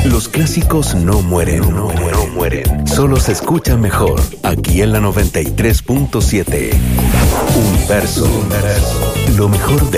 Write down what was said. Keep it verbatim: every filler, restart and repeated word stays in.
Los clásicos no mueren, no, no mueren. Solo se escuchan mejor aquí en la noventa y tres punto siete. Universo. Lo mejor de